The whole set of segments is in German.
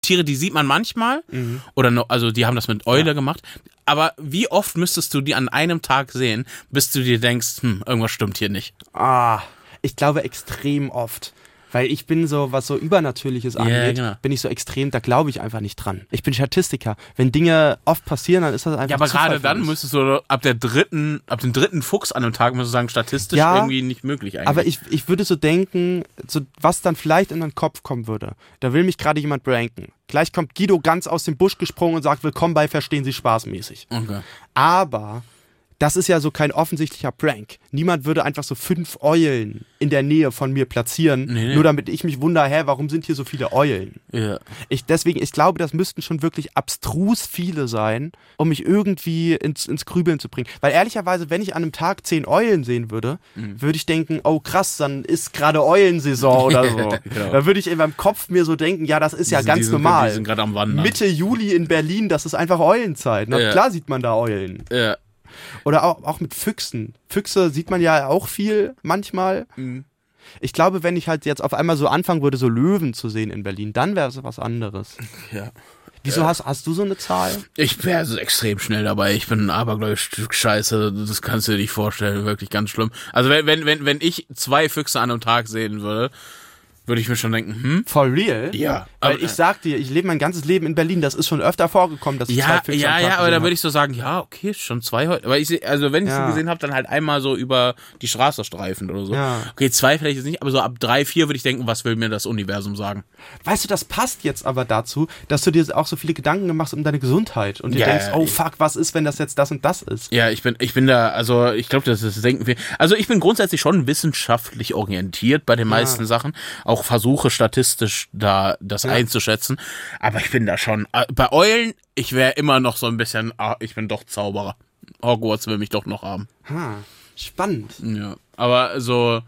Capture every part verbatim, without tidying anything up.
Tiere, die sieht man manchmal. Mhm. Oder no, also die haben das mit Eule ja. gemacht. Aber wie oft müsstest du die an einem Tag sehen, bis du dir denkst, hm, irgendwas stimmt hier nicht? Ah, ich glaube extrem oft. Weil ich bin so, was so Übernatürliches angeht, yeah, genau. bin ich so extrem, da glaube ich einfach nicht dran. Ich bin Statistiker. Wenn Dinge oft passieren, dann ist das einfach Ja, aber Zufall gerade dann müsstest du ab der dritten, ab dem dritten Fuchs an einem Tag, müsstest du sagen, statistisch ja, irgendwie nicht möglich eigentlich. Aber ich, ich würde so denken, so, was dann vielleicht in den Kopf kommen würde. Da will mich gerade jemand pranken. Gleich kommt Guido ganz aus dem Busch gesprungen und sagt, willkommen bei Verstehen Sie spaßmäßig. Okay. Aber das ist ja so kein offensichtlicher Prank. Niemand würde einfach so fünf Eulen in der Nähe von mir platzieren, nee, nee. nur damit ich mich wundere, hä, warum sind hier so viele Eulen? Ja. Ich, deswegen, ich glaube, das müssten schon wirklich abstrus viele sein, um mich irgendwie ins, ins Grübeln zu bringen. Weil ehrlicherweise, wenn ich an einem Tag zehn Eulen sehen würde, mhm. würde ich denken, oh krass, dann ist gerade Eulensaison oder so. Genau. Da würde ich in meinem Kopf mir so denken, ja, das ist ja die, ganz die sind, normal. Die sind gerade am Wandern. Mitte Juli in Berlin, das ist einfach Eulenzeit. Na ja. klar sieht man da Eulen. Ja. Oder auch, auch mit Füchsen. Füchse sieht man ja auch viel manchmal. Mhm. Ich glaube, wenn ich halt jetzt auf einmal so anfangen würde, so Löwen zu sehen in Berlin, dann wäre es was anderes. Ja. Wieso äh, hast, hast du so eine Zahl? Ich wäre so extrem schnell dabei. Ich bin ein abergläubisch Stück Scheiße. Das kannst du dir nicht vorstellen. Wirklich ganz schlimm. Also wenn, wenn, wenn, wenn ich zwei Füchse an einem Tag sehen würde, würde ich mir schon denken, hm? For real? Ja. Weil aber, ich sag dir, ich lebe mein ganzes Leben in Berlin, das ist schon öfter vorgekommen, dass ich ja, zwei Füchse Ja, am Tag ja, aber dann würde habe. ich so sagen, ja, okay, schon zwei heute. Aber ich, also wenn ich ja. sie gesehen habe, dann halt einmal so über die Straße streifend oder so. Ja. Okay, zwei vielleicht jetzt nicht, aber so ab drei, vier würde ich denken, was will mir das Universum sagen? Weißt du, das passt jetzt aber dazu, dass du dir auch so viele Gedanken machst um deine Gesundheit und dir ja, denkst, oh ich, fuck, was ist, wenn das jetzt das und das ist? Ja, ich bin, ich bin da, also ich glaube, das ist Denken wir. Also ich bin grundsätzlich schon wissenschaftlich orientiert bei den ja. meisten Sachen, auch versuche statistisch da das ja. einzuschätzen, aber ich bin da schon, bei Eulen, ich wäre immer noch so ein bisschen, ah, ich bin doch Zauberer. Hogwarts will mich doch noch haben. Ha, spannend. Ja, aber so,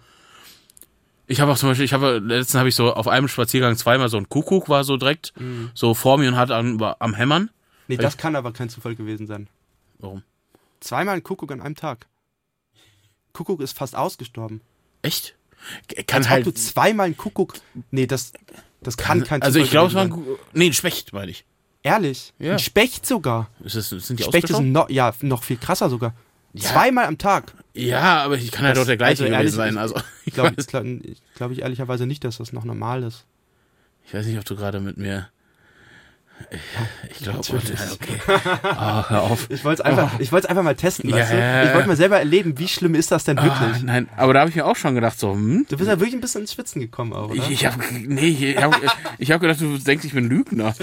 ich habe auch zum Beispiel, ich habe, letztens habe ich so auf einem Spaziergang zweimal so ein Kuckuck war so direkt mhm. so vor mir und hat am, am Hämmern. Nee, das ich, kann aber kein Zufall gewesen sein. Warum? Zweimal ein Kuckuck an einem Tag. Kuckuck ist fast ausgestorben. Echt? Kann Als halt ob du zweimal ein Kuckuck, nee, das, das kann, kann kein Zufall Also ich glaube, es war ein, sein. nee, ein Specht, meine ich. Ehrlich? Ja. Ein Specht sogar? Ist das, sind die Specht ist no, ja, noch viel krasser sogar. Ja. Zweimal am Tag. Ja, aber ich kann ja doch der gleiche also gewesen sein. Also, ich glaube glaub, glaub ich ehrlicherweise nicht, dass das noch normal ist. Ich weiß nicht, ob du gerade mit mir... Ich glaube, okay. Oh, hör auf. Ich wollte es einfach, oh. einfach mal testen, ja, weißt du? Ich wollte mal selber erleben, wie schlimm ist das denn wirklich? Oh, nein, aber da habe ich mir auch schon gedacht, so, hm? Du bist ja wirklich ein bisschen ins Schwitzen gekommen auch, oder? Ich, ich habe nee, ich habe ich hab gedacht, du denkst, ich bin Lügner.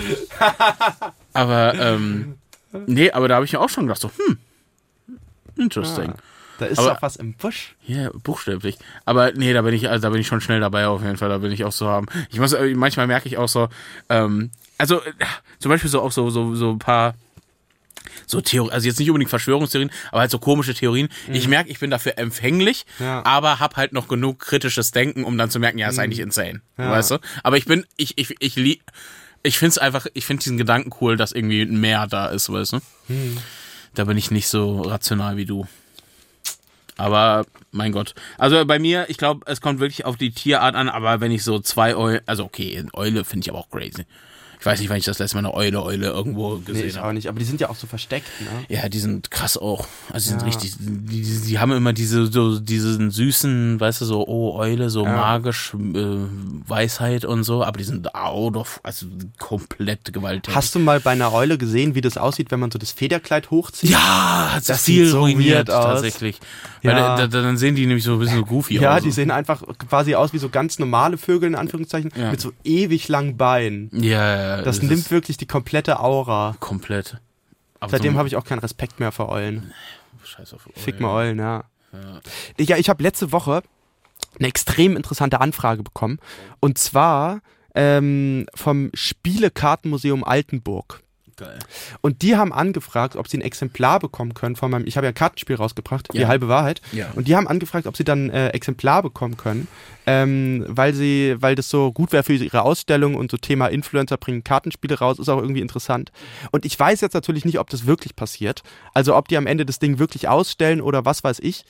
Aber, ähm, nee, aber da habe ich mir auch schon gedacht, so, hm, interesting. Ah, da ist aber, doch was im Busch. Ja, yeah, buchstäblich. Aber nee, da bin ich, also da bin ich schon schnell dabei auf jeden Fall, da bin ich auch so haben. Ich muss, manchmal merke ich auch so, ähm, also zum Beispiel so auch so, so, so ein paar so Theorien, also jetzt nicht unbedingt Verschwörungstheorien, aber halt so komische Theorien. Mhm. Ich merke, ich bin dafür empfänglich, ja. aber hab halt noch genug kritisches Denken, um dann zu merken, ja, ist mhm. eigentlich insane. Ja. Weißt du? Aber ich bin, ich, ich, ich, ich, ich finde es einfach, ich finde diesen Gedanken cool, dass irgendwie mehr da ist, weißt du? Mhm. Da bin ich nicht so rational wie du. Aber, mein Gott. Also bei mir, ich glaube, es kommt wirklich auf die Tierart an, aber wenn ich so zwei Eulen, also okay, eine Eule finde ich aber auch crazy. Ich weiß nicht, wann ich das letzte Mal eine Eule, Eule irgendwo gesehen habe. Nee, ich auch nicht, aber die sind ja auch so versteckt, ne? Ja, die sind krass auch. Also die ja. sind richtig, die, die, die haben immer diese, so, diesen süßen, weißt du, so, oh, Eule, so ja. magisch, äh, Weisheit und so, aber die sind out of, also komplett gewalttätig. Hast du mal bei einer Eule gesehen, wie das aussieht, wenn man so das Federkleid hochzieht? Ja, hat das viel so ruiniert tatsächlich. Weil ja. da, da, dann sehen die nämlich so ein bisschen so goofy ja, aus. Ja, die so. sehen einfach quasi aus wie so ganz normale Vögel, in Anführungszeichen, ja. mit so ewig langen Beinen. Ja, ja. Das, das nimmt wirklich die komplette Aura. Komplett. Aber Seitdem so habe ich auch keinen Respekt mehr vor Eulen. Scheiß auf Eulen. Fick mal Eulen, ja. Ja, ja ich habe letzte Woche eine extrem interessante Anfrage bekommen. Und zwar ähm, vom Spielekartenmuseum Altenburg. Geil. Und die haben angefragt, ob sie ein Exemplar bekommen können von meinem, ich habe ja ein Kartenspiel rausgebracht, ja. die halbe Wahrheit. Ja. Und die haben angefragt, ob sie dann äh, Exemplar bekommen können, ähm, weil sie, weil das so gut wäre für ihre Ausstellung und so Thema Influencer bringen Kartenspiele raus, ist auch irgendwie interessant. Und ich weiß jetzt natürlich nicht, ob das wirklich passiert, also ob die am Ende das Ding wirklich ausstellen oder was weiß ich.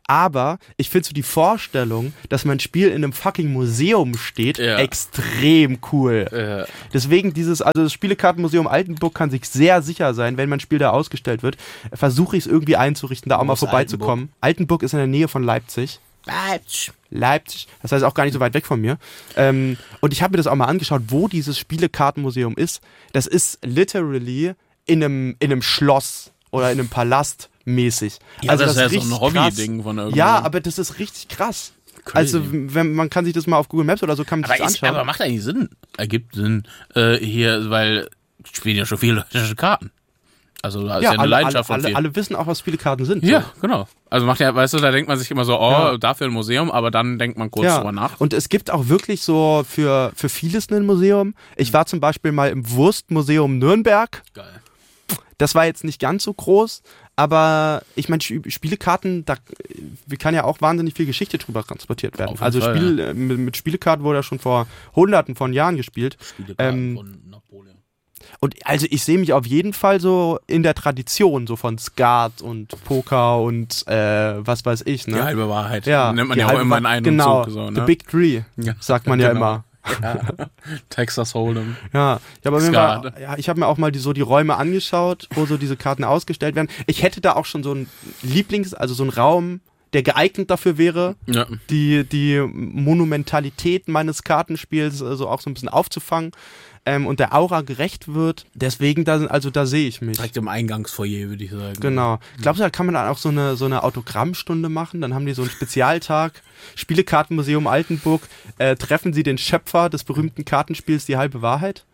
Aber ich finde so die Vorstellung, dass mein Spiel in einem fucking Museum steht, Ja. extrem cool. Ja. Deswegen dieses, also das Spielekartenmuseum Altenburg kann sich sehr sicher sein, wenn mein Spiel da ausgestellt wird, versuche ich es irgendwie einzurichten, da auch Wo mal ist vorbeizukommen. Altenburg? Altenburg ist in der Nähe von Leipzig. Leipzig. Leipzig, das heißt auch gar nicht so weit weg von mir. Ähm, und ich habe mir das auch mal angeschaut, wo dieses Spielekartenmuseum ist. Das ist literally in einem, in einem Schloss oder in einem Palast mäßig. Ja, also das ist ja richtig so ein krass. Hobby-Ding von irgendwo. Ja, aber das ist richtig krass. Crazy. Also wenn, man kann sich das mal auf Google Maps oder so kann man sich Aber, das ist, anschauen. aber macht eigentlich Sinn. Ergibt Sinn. Äh, hier, weil spielen ja schon viele Leute Karten. Also da ist ja, eine alle, Leidenschaft alle, von alle, alle wissen auch, was Spielekarten sind. Ja, so. genau. Also macht ja, weißt du, da denkt man sich immer so, oh, Ja. dafür ein Museum, aber dann denkt man kurz Ja. drüber nach. Und es gibt auch wirklich so für, für vieles ein Museum. Ich war zum Beispiel mal im Wurstmuseum Nürnberg. Geil. Das war jetzt nicht ganz so groß, aber ich meine, Spielekarten, da kann ja auch wahnsinnig viel Geschichte drüber transportiert werden. Auf jeden Also Fall, Spiel, äh, mit, mit Spielekarten wurde ja schon vor hunderten von Jahren gespielt. Spielekarten Ähm, von Napoleon. Und also ich sehe mich auf jeden Fall so in der Tradition, so von Skat und Poker und äh, was weiß ich, ne? Die halbe Wahrheit. Ja, Nennt man die ja auch halbe immer in Wahr- einem genau, Zug. So, ne? The Big Three, Ja, sagt man ja genau. immer. Ja. Texas Hold'em. Ja, ich habe mir, Skat. mal- ja, ich hab mir auch mal die, so die Räume angeschaut, wo so diese Karten ausgestellt werden. Ich hätte da auch schon so ein Lieblings-, also so einen Raum, der geeignet dafür wäre, Ja. die, die Monumentalität meines Kartenspiels also auch so ein bisschen aufzufangen ähm, und der Aura gerecht wird. Deswegen, da, also da sehe ich mich. Direkt im Eingangsfoyer, würde ich sagen. Genau. Glaubst du, da kann man dann auch so eine, so eine Autogrammstunde machen? Dann haben die so einen Spezialtag. Spielekartenmuseum Altenburg. Äh, treffen sie den Schöpfer des berühmten Kartenspiels Die halbe Wahrheit?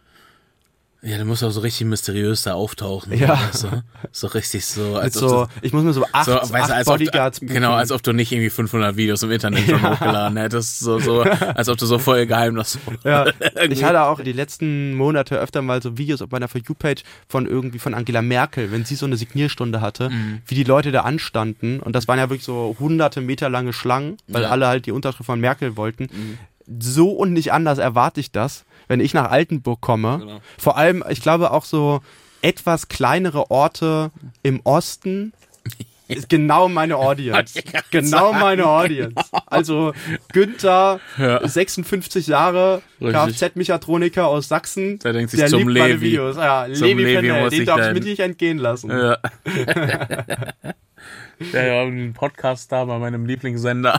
Ja, der muss auch so richtig mysteriös da auftauchen. Ja. So, so richtig so. Mit Als ob so, das, ich muss mir so acht, so, weißt du, acht als Bodyguards ob, buchen. genau, als ob du nicht irgendwie fünfhundert Videos im Internet schon hochgeladen hättest. So, so, als ob du so voll geheimnis. Ja, ich hatte auch die letzten Monate öfter mal so Videos auf meiner For You-Page von irgendwie von Angela Merkel, wenn sie so eine Signierstunde hatte, Mhm. wie die Leute da anstanden. Und das waren ja wirklich so hunderte Meter lange Schlangen, weil Ja. alle halt die Unterschrift von Merkel wollten. Mhm. So und nicht anders erwarte ich das, wenn ich nach Altenburg komme. Genau. Vor allem, ich glaube auch so etwas kleinere Orte im Osten ist genau meine Audience. Genau meine Audience. Also Günther, Ja. sechsundfünfzig Jahre, Richtig. Kfz-Mechatroniker aus Sachsen. Der denkt sich der zum liebt meine Levi. Videos. Ja, Zum Levi, Levi Pennell, muss den ich darf ich dahin. mir nicht entgehen lassen. Ja. Ja, ja, einen Podcast da bei meinem Lieblingssender.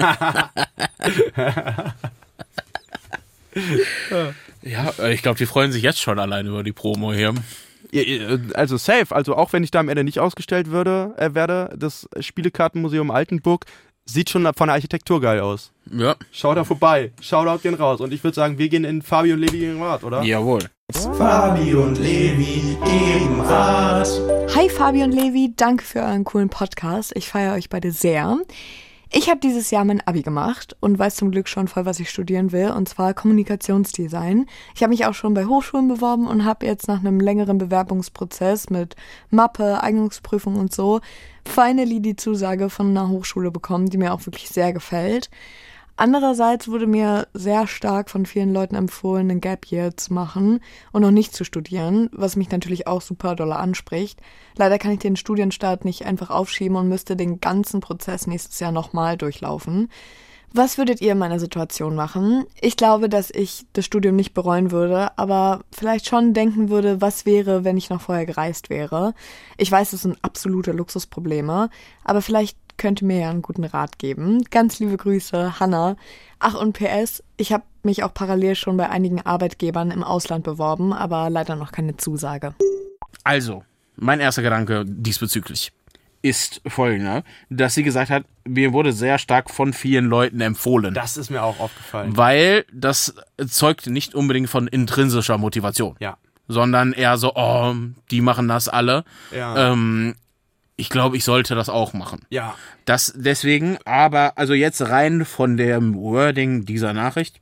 Ja, ich glaube, die freuen sich jetzt schon allein über die Promo hier. Ja, ja, Also safe, also auch wenn ich da am Ende nicht ausgestellt würde, äh, werde, das Spielekartenmuseum Altenburg sieht schon von der Architektur geil aus. Ja, Schau da vorbei, Shoutout gehen raus. Und ich würde sagen, wir gehen in Fabi und Levi gegen Rat, oder? jawohl. Fabi und Levi geben Rat. Hi Fabi und Levi, danke für euren coolen Podcast. Ich feiere euch beide sehr. Ich habe dieses Jahr mein Abi gemacht und weiß zum Glück schon voll, was ich studieren will, und zwar Kommunikationsdesign. Ich habe mich auch schon bei Hochschulen beworben und habe jetzt nach einem längeren Bewerbungsprozess mit Mappe, Eignungsprüfung und so finally die Zusage von einer Hochschule bekommen, die mir auch wirklich sehr gefällt. Andererseits wurde mir sehr stark von vielen Leuten empfohlen, einen Gap Year zu machen und noch nicht zu studieren, was mich natürlich auch super doll anspricht. Leider kann ich den Studienstart nicht einfach aufschieben und müsste den ganzen Prozess nächstes Jahr nochmal durchlaufen. Was würdet ihr in meiner Situation machen? Ich glaube, dass ich das Studium nicht bereuen würde, aber vielleicht schon denken würde, was wäre, wenn ich noch vorher gereist wäre. Ich weiß, das sind absolute Luxusprobleme, aber vielleicht könnte mir ja einen guten Rat geben. Ganz liebe Grüße, Hannah. Ach, und P S, ich habe mich auch parallel schon bei einigen Arbeitgebern im Ausland beworben, aber leider noch keine Zusage. Also, mein erster Gedanke diesbezüglich ist folgender, dass sie gesagt hat, mir wurde sehr stark von vielen Leuten empfohlen. Das ist mir auch aufgefallen. Weil das zeugt nicht unbedingt von intrinsischer Motivation. Ja. Sondern eher so, oh, die machen das alle. Ja. Ähm, ich glaube, ich sollte das auch machen. Ja. Das deswegen, aber also jetzt rein von dem Wording dieser Nachricht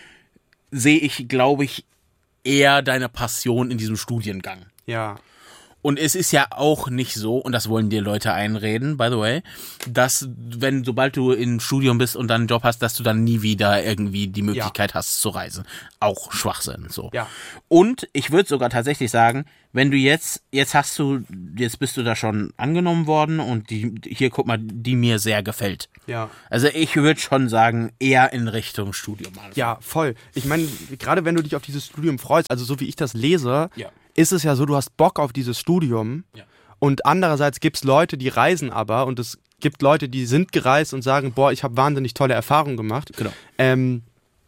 sehe ich, glaube ich, eher deine Passion in diesem Studiengang. Ja. Und es ist ja auch nicht so, und das wollen dir Leute einreden, by the way, dass wenn, sobald du im Studium bist und dann einen Job hast, dass du dann nie wieder irgendwie die Möglichkeit ja. hast zu reisen. Auch Schwachsinn, so. Ja. Und ich würde sogar tatsächlich sagen, wenn du jetzt, jetzt hast du, jetzt bist du da schon angenommen worden und die, hier, guck mal, die mir sehr gefällt. Ja. Also ich würde schon sagen, eher in Richtung Studium. Also. Ja, voll. Ich meine, gerade wenn du dich auf dieses Studium freust, also so wie ich das lese, ja. ist es ja so, du hast Bock auf dieses Studium ja. und andererseits gibt es Leute, die reisen aber und es gibt Leute, die sind gereist und sagen, boah, ich habe wahnsinnig tolle Erfahrungen gemacht. Genau. Ähm,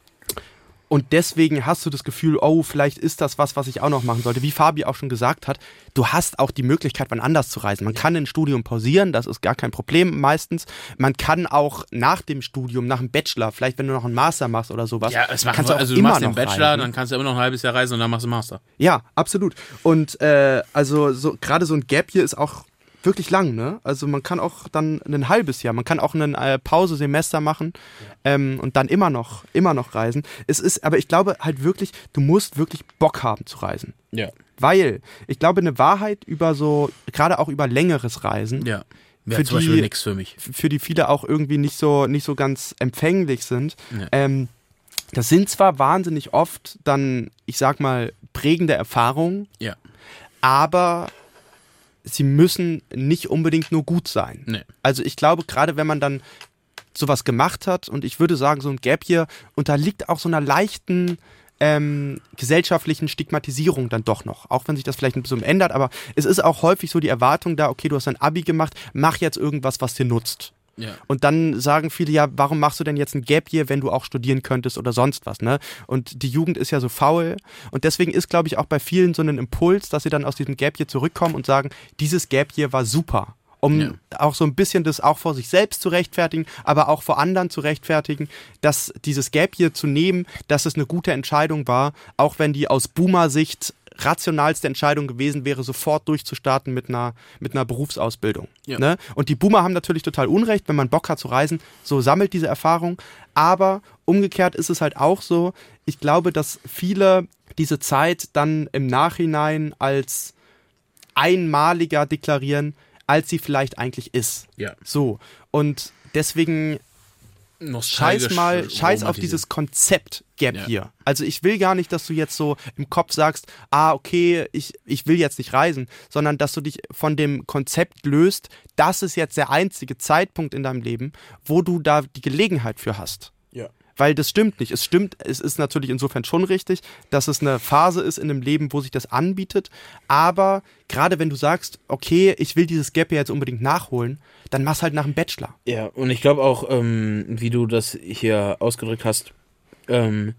und deswegen hast du das Gefühl, oh, vielleicht ist das was, was ich auch noch machen sollte. Wie Fabi auch schon gesagt hat, du hast auch die Möglichkeit, wann anders zu reisen. Man kann ein Studium pausieren, das ist gar kein Problem meistens. Man kann auch nach dem Studium, nach dem Bachelor, vielleicht wenn du noch einen Master machst oder sowas, ja, es machen kannst du auch also du immer machst noch den Bachelor, reisen. Dann kannst du immer noch ein halbes Jahr reisen und dann machst du Master. Ja, absolut. Und äh, also so, gerade so ein Gap hier ist auch wirklich lang, ne? Also man kann auch dann ein halbes Jahr, man kann auch ein äh, Pausesemester machen ja. ähm, und dann immer noch, immer noch reisen. Es ist, aber ich glaube halt wirklich, du musst wirklich Bock haben zu reisen. Ja. Weil ich glaube, eine Wahrheit über so, gerade auch über längeres Reisen, ja. Wäre für zum die, Beispiel nix für mich. für die viele auch irgendwie nicht so, nicht so ganz empfänglich sind. Ja. Ähm, das sind zwar wahnsinnig oft dann, ich sag mal, prägende Erfahrungen, ja. aber sie müssen nicht unbedingt nur gut sein. Nee. Also ich glaube, gerade wenn man dann sowas gemacht hat, und ich würde sagen, so ein Gap hier unterliegt auch so einer leichten ähm, gesellschaftlichen Stigmatisierung dann doch noch. Auch wenn sich das vielleicht ein bisschen ändert, aber es ist auch häufig so die Erwartung da, okay, du hast ein Abi gemacht, mach jetzt irgendwas, was dir nutzt. Ja. Und dann sagen viele, ja, warum machst du denn jetzt ein Gap Year, wenn du auch studieren könntest oder sonst was, ne? Und die Jugend ist ja so faul. Und deswegen ist, glaube ich, auch bei vielen so ein Impuls, dass sie dann aus diesem Gap Year zurückkommen und sagen, dieses Gap Year war super. Um ja. auch so ein bisschen das auch vor sich selbst zu rechtfertigen, aber auch vor anderen zu rechtfertigen, dass dieses Gap Year zu nehmen, dass es eine gute Entscheidung war, auch wenn die aus Boomer-Sicht rationalste Entscheidung gewesen wäre, sofort durchzustarten mit einer, mit einer Berufsausbildung. Ja. Ne? Und die Boomer haben natürlich total Unrecht, wenn man Bock hat zu reisen, so sammelt diese Erfahrung. Aber umgekehrt ist es halt auch so, ich glaube, dass viele diese Zeit dann im Nachhinein als einmaliger deklarieren, als sie vielleicht eigentlich ist. Ja. So. Und deswegen scheiß mal, scheiß auf dieses Konzept Gap ja. Year. Also ich will gar nicht, dass du jetzt so im Kopf sagst, ah, okay, ich, ich will jetzt nicht reisen, sondern dass du dich von dem Konzept löst, das ist jetzt der einzige Zeitpunkt in deinem Leben, wo du da die Gelegenheit für hast. Ja. Weil das stimmt nicht. Es stimmt, es ist natürlich insofern schon richtig, dass es eine Phase ist in einem Leben, wo sich das anbietet. Aber gerade wenn du sagst, okay, ich will dieses Gap Year jetzt unbedingt nachholen, dann mach's halt nach dem Bachelor. Ja, und ich glaube auch, ähm, wie du das hier ausgedrückt hast, ähm,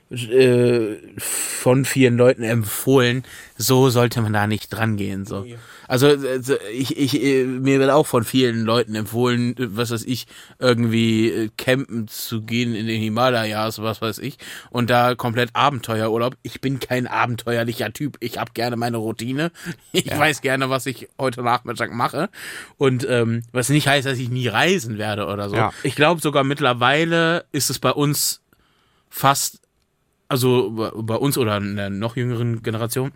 äh, von vielen Leuten empfohlen, so sollte man da nicht dran gehen. So. Ja. Also äh, ich, ich, mir wird auch von vielen Leuten empfohlen, was weiß ich, irgendwie äh, campen zu gehen in den Himalayas, was weiß ich, und da komplett Abenteuerurlaub. Ich bin kein abenteuerlicher Typ. Ich habe gerne meine Routine. Ich ja. weiß gerne, was ich heute Nachmittag mache. Und ähm, was nicht heißt, dass ich nie reisen werde oder so. Ja. Ich glaube sogar mittlerweile ist es bei uns fast, also bei uns oder in der noch jüngeren Generation,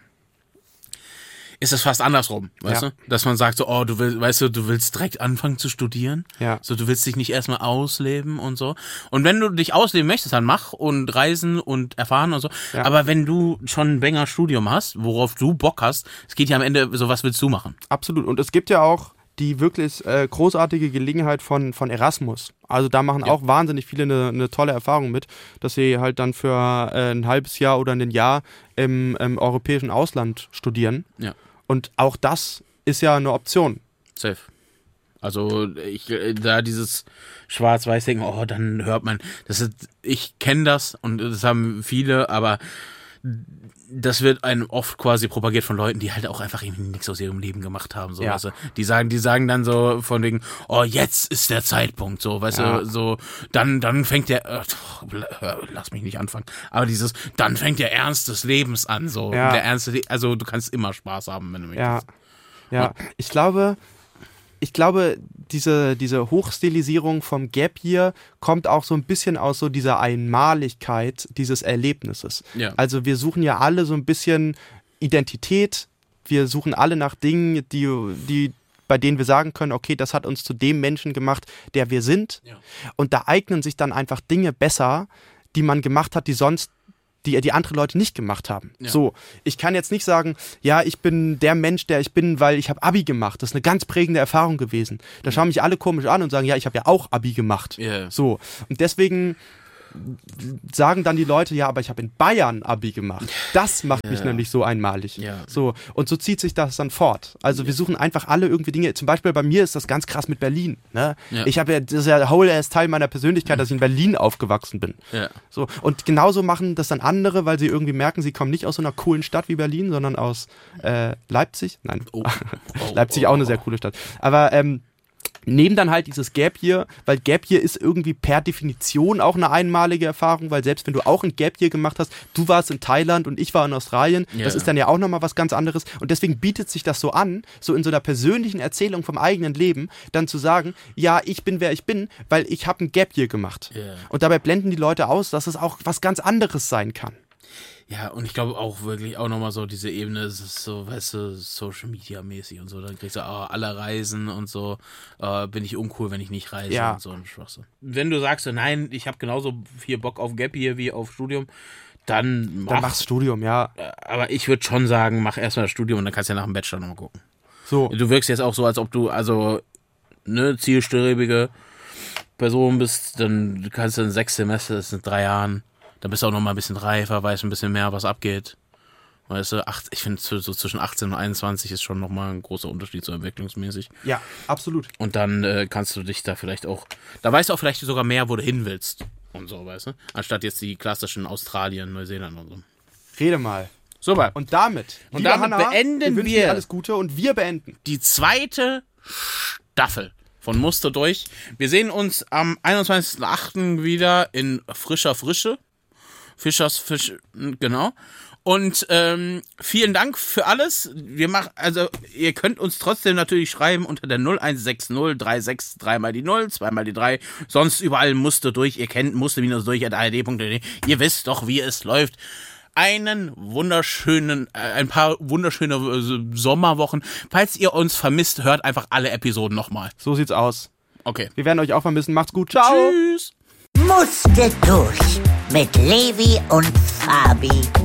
ist es fast andersrum, weißt ja. du? Dass man sagt so, oh, du willst, weißt du, du willst direkt anfangen zu studieren. Ja. So, du willst dich nicht erstmal ausleben und so. Und wenn du dich ausleben möchtest, dann mach und reisen und erfahren und so. Ja. Aber wenn du schon ein Banger Studium hast, worauf du Bock hast, es geht ja am Ende, so was willst du machen? Absolut. Und es gibt ja auch die wirklich äh, großartige Gelegenheit von, von Erasmus. Also da machen ja. auch wahnsinnig viele eine, eine tolle Erfahrung mit, dass sie halt dann für äh, ein halbes Jahr oder ein Jahr im, im europäischen Ausland studieren. Ja. Und auch das ist ja eine Option. Safe. Also ich da dieses Schwarz-Weiß-Denken, oh, dann hört man, das ist, ich kenne das und das haben viele, aber das wird einem oft quasi propagiert von Leuten, die halt auch einfach irgendwie nichts aus ihrem Leben gemacht haben. So, ja. weißt du? Die sagen, die sagen dann so von wegen, oh, jetzt ist der Zeitpunkt, so, weißt ja. du, so, dann, dann fängt der, oh, lass mich nicht anfangen, aber dieses, dann fängt der Ernst des Lebens an, so, ja. der Ernst, also du kannst immer Spaß haben, wenn du möchtest. Ja, ja, ich glaube, ich glaube, diese, diese Hochstilisierung vom Gap Year kommt auch so ein bisschen aus so dieser Einmaligkeit dieses Erlebnisses. Ja. Also wir suchen ja alle so ein bisschen Identität wir suchen alle nach Dingen, die, die, bei denen wir sagen können, okay, das hat uns zu dem Menschen gemacht, der wir sind. Ja. Und da eignen sich dann einfach Dinge besser, die man gemacht hat, die sonst die die andere Leute nicht gemacht haben. Ja. So, ich kann jetzt nicht sagen, ja, ich bin der Mensch, der ich bin, weil ich habe Abi gemacht. Das ist eine ganz prägende Erfahrung gewesen. Da schauen mich alle komisch an und sagen, ja, ich habe ja auch Abi gemacht. Yeah. So, und deswegen sagen dann die Leute, ja, aber ich habe in Bayern Abi gemacht. Das macht ja. mich nämlich so einmalig. Ja. So, und so zieht sich das dann fort. Also ja. wir suchen einfach alle irgendwie Dinge. Zum Beispiel bei mir ist das ganz krass mit Berlin. Ne? Ja. Ich habe ja, das ist ja der whole Teil meiner Persönlichkeit, dass ich in Berlin aufgewachsen bin. Ja. So, und genauso machen das dann andere, weil sie irgendwie merken, sie kommen nicht aus so einer coolen Stadt wie Berlin, sondern aus äh, Leipzig. Nein, oh. Oh, Leipzig oh, auch eine sehr coole Stadt. Aber ähm, nehmen dann halt dieses Gap Year, weil Gap Year ist irgendwie per Definition auch eine einmalige Erfahrung, weil selbst wenn du auch ein Gap Year gemacht hast, du warst in Thailand und ich war in Australien, yeah. das ist dann ja auch nochmal was ganz anderes und deswegen bietet sich das so an, so in so einer persönlichen Erzählung vom eigenen Leben, dann zu sagen, ja, ich bin wer ich bin, weil ich habe ein Gap Year gemacht. Yeah. Und dabei blenden die Leute aus, dass es auch was ganz anderes sein kann. Ja, und ich glaube auch wirklich auch nochmal so diese Ebene, es ist so, weißt du, Social Media mäßig und so, dann kriegst du, oh, alle reisen und so, äh, bin ich uncool, wenn ich nicht reise ja. und so ein Schwachsinn. Wenn du sagst, so, nein, ich habe genauso viel Bock auf Gap Year wie auf Studium, dann mach. Dann machst Studium, ja. Aber ich würde schon sagen, mach erstmal das Studium und dann kannst du ja nach dem Bachelor nochmal gucken. So. Du wirkst jetzt auch so, als ob du, also, ne, zielstrebige Person bist, dann kannst du in sechs Semester, das sind drei Jahren, dann bist du auch noch mal ein bisschen reifer, weißt ein bisschen mehr, was abgeht. Weißt du, acht, ich finde, so zwischen achtzehn und einundzwanzig ist schon nochmal ein großer Unterschied, so entwicklungsmäßig. Ja, absolut. Und dann äh, kannst du dich da vielleicht auch, da weißt du auch vielleicht sogar mehr, wo du hin willst. Und so, weißt du? Anstatt jetzt die klassischen Australien, Neuseeland und so. Rede mal. Super. Und damit, und damit Hannah, beenden wir, wir alles Gute und wir beenden die zweite Staffel von Muster durch. Wir sehen uns am einundzwanzigsten achten wieder in frischer Frische. Fischers Fisch, genau. Und ähm, vielen Dank für alles. Wir machen, also ihr könnt uns trotzdem natürlich schreiben unter der null eins sechs null drei sechs drei mal die null, zwei mal die drei. Sonst überall Muster durch. Ihr kennt muster-durch at a r d punkt d e. Ihr wisst doch, wie es läuft. Einen wunderschönen, äh, ein paar wunderschöne äh, Sommerwochen. Falls ihr uns vermisst, hört einfach alle Episoden nochmal. So sieht's aus. Okay. Wir werden euch auch vermissen. Macht's gut. Ciao. Tschüss. Muster durch mit Levi und Fabi.